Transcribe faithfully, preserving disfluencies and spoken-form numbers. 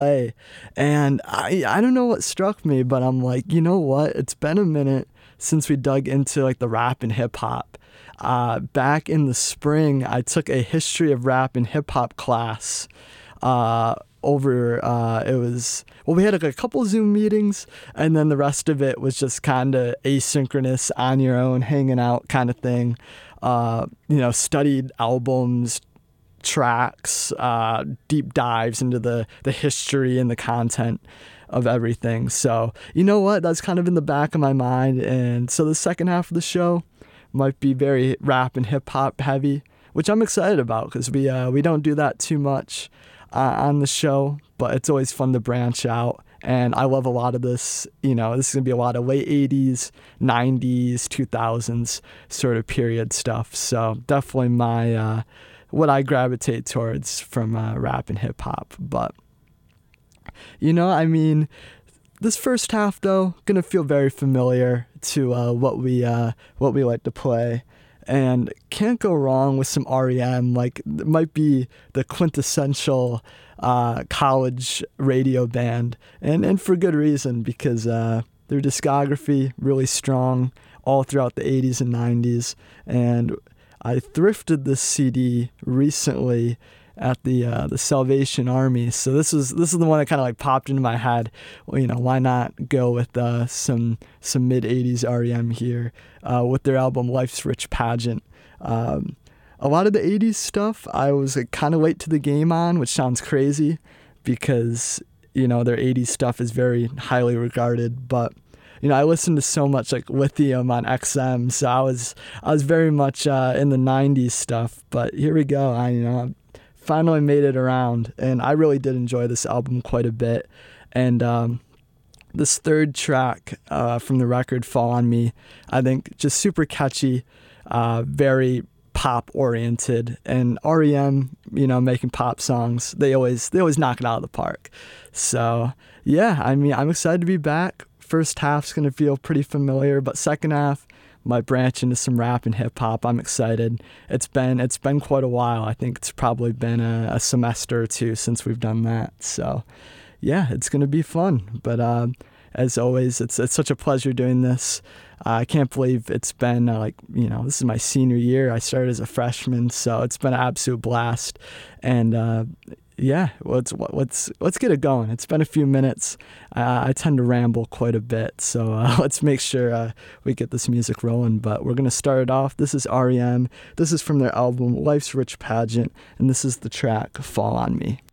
Hey, and I I don't know what struck me, but I'm like, you know what? It's been a minute since we dug into like the rap and hip hop. Uh, back in the spring, I took a history of rap and hip hop class. Uh, over uh, it was well, we had like a couple Zoom meetings, and then the rest of it was just kind of asynchronous, on your own, hanging out kind of thing. Uh, you know, studied albums, tracks, uh, deep dives into the, the history and the content of everything. So, you know what? That's kind of in the back of my mind. And so the second half of the show might be very rap and hip hop heavy, which I'm excited about because we, uh, we don't do that too much uh, on the show, but it's always fun to branch out. And I love a lot of this, you know, this is going to be a lot of late eighties, nineties, two thousands sort of period stuff. So definitely my, uh, what I gravitate towards from uh, rap and hip hop. But, you know, I mean, this first half, though, going to feel very familiar to uh, what we uh, what we like to play. And can't go wrong with some R E M. Like, it might be the quintessential uh, college radio band. And, and for good reason, because uh, their discography really strong all throughout the eighties and nineties. And I thrifted this C D recently at the uh, the Salvation Army. So this is this is the one that kind of like popped into my head. Well, you know, why not go with uh, some some mid eighties R E M here uh, with their album Life's Rich Pageant. Um, a lot of the eighties stuff I was like, kind of late to the game on, which sounds crazy because, you know, their eighties stuff is very highly regarded, but you know, I listened to so much like Lithium on X M, so I was I was very much uh, in the nineties stuff. But here we go. I you know finally made it around, and I really did enjoy this album quite a bit. And um, this third track uh, from the record, "Fall on Me," I think just super catchy, uh, very pop oriented, and R E M, you know, making pop songs, they always they always knock it out of the park. So yeah, I mean, I'm excited to be back. First half's going to feel pretty familiar, but second half might branch into some rap and hip hop. I'm excited. It's been it's been quite a while. I think it's probably been a, a semester or two since we've done that. So yeah, it's going to be fun. But uh, as always, it's it's such a pleasure doing this. Uh, I can't believe it's been uh, like, you know, this is my senior year. I started as a freshman, so it's been an absolute blast. And uh, yeah, let's let's let's get it going. It's been a few minutes. Uh, I tend to ramble quite a bit, so uh, let's make sure uh, we get this music rolling. But we're gonna start it off. This is R E M. This is from their album Life's Rich Pageant, and this is the track "Fall on Me."